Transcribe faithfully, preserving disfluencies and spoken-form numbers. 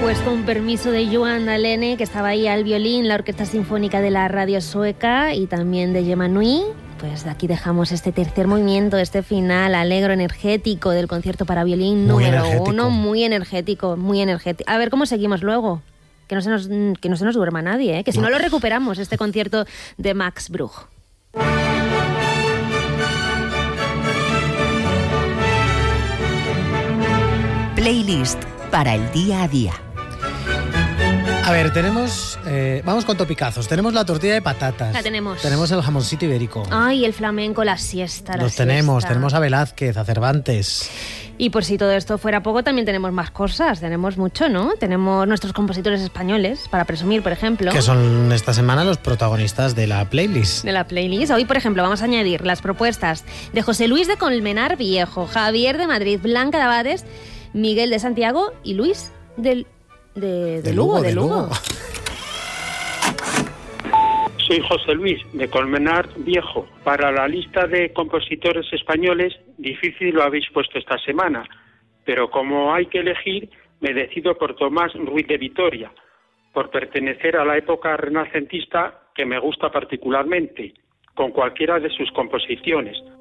Pues con permiso de Johan Dalene, que estaba ahí al violín, la Orquesta Sinfónica de la Radio Sueca, y también de Gemma Nui, pues aquí dejamos este tercer movimiento, este final alegro, energético del concierto para violín Muy número energético. uno, muy energético, muy energético. A ver cómo seguimos luego, que no se nos, que no se nos duerma nadie, ¿eh? Que si no. no lo recuperamos, este concierto de Max Bruch. Playlist para el día a día. A ver, tenemos... Eh, vamos con topicazos. Tenemos la tortilla de patatas. La tenemos. Tenemos el jamoncito ibérico. Ay, el flamenco, la siesta, la Los siesta. tenemos. Tenemos a Velázquez, a Cervantes. Y por si todo esto fuera poco, también tenemos más cosas. Tenemos mucho, ¿no? Tenemos nuestros compositores españoles, para presumir, por ejemplo. Que son esta semana los protagonistas de la playlist. De la playlist. Hoy, por ejemplo, vamos a añadir las propuestas de José Luis de Colmenar Viejo, Javier de Madrid, Blanca de Abades, Miguel de Santiago y Luis del... De, de, de Lugo, Lugo, de Lugo. Lugo. Soy José Luis, de Colmenar Viejo. Para la lista de compositores españoles, difícil lo habéis puesto esta semana, pero como hay que elegir, me decido por Tomás Ruiz de Vitoria, por pertenecer a la época renacentista que me gusta particularmente, con cualquiera de sus composiciones.